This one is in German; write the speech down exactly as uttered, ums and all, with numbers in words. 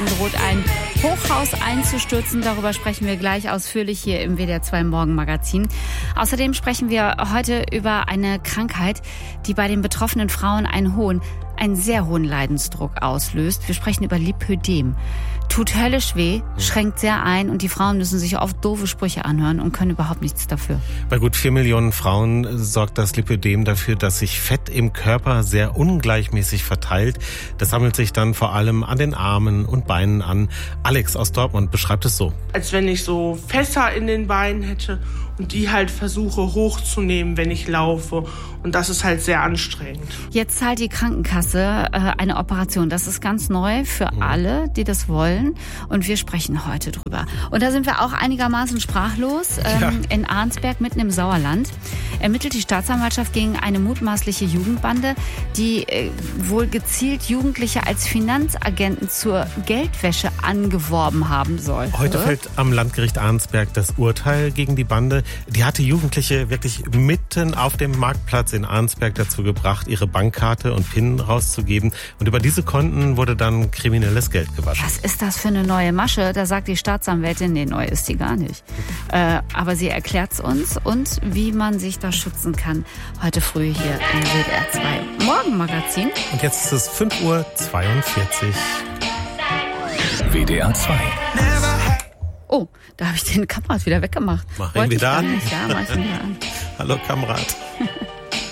droht ein Hochhaus einzustürzen. Darüber sprechen wir gleich ausführlich hier im W D R zwei Morgenmagazin. Außerdem sprechen wir heute über eine Krankheit, die bei den betroffenen Frauen einen hohen, einen sehr hohen Leidensdruck auslöst. Wir sprechen über Lipödem. Tut höllisch weh, schränkt sehr ein und die Frauen müssen sich oft doofe Sprüche anhören und können überhaupt nichts dafür. Bei gut vier Millionen Frauen sorgt das Lipödem dafür, dass sich Fett im Körper sehr ungleichmäßig verteilt. Das sammelt sich dann vor allem an den Armen und Beinen an. Alex aus Dortmund beschreibt es so. Als wenn ich so Fässer in den Beinen hätte und die halt versuche hochzunehmen, wenn ich laufe. Und das ist halt sehr anstrengend. Jetzt zahlt die Krankenkasse äh, eine Operation. Das ist ganz neu für mhm. alle, die das wollen. Und wir sprechen heute drüber. Und da sind wir auch einigermaßen sprachlos. Ähm, ja. In Arnsberg, mitten im Sauerland, ermittelt die Staatsanwaltschaft gegen eine mutmaßliche Jugendbande, die äh, wohl gezielt Jugendliche als Finanzagenten zur Geldwäsche angeworben haben soll. Heute fällt am Landgericht Arnsberg das Urteil gegen die Bande. Die hatte Jugendliche wirklich mitten auf dem Marktplatz in Arnsberg dazu gebracht, ihre Bankkarte und PIN rauszugeben. Und über diese Konten wurde dann kriminelles Geld gewaschen. Was ist das für eine neue Masche? Da sagt die Staatsanwältin, nee, neu ist die gar nicht. Äh, aber sie erklärt es uns und wie man sich da schützen kann. Heute früh hier im W D R zwei Morgenmagazin. Und jetzt ist es fünf Uhr zweiundvierzig. W D R zwei. Oh, da habe ich den Kamerad wieder weggemacht. Mach ihn wieder an. Ja, mach ich ihn wieder an. Hallo Kamerad.